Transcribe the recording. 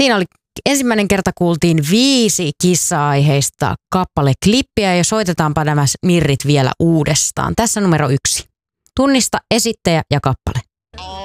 Siinä oli ensimmäinen kerta kuultiin 5 kissa-aiheista kappaleklippiä ja soitetaanpa nämä mirrit vielä uudestaan. Tässä numero 1. Tunnista esittäjä ja kappale.